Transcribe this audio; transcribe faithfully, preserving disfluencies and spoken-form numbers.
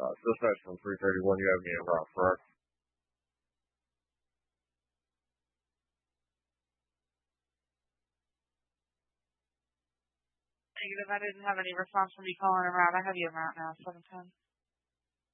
Uh, dispatch from three thirty-one, you have me en route, correct? Negative. I didn't have any response from you calling around. I have you around now, seven ten.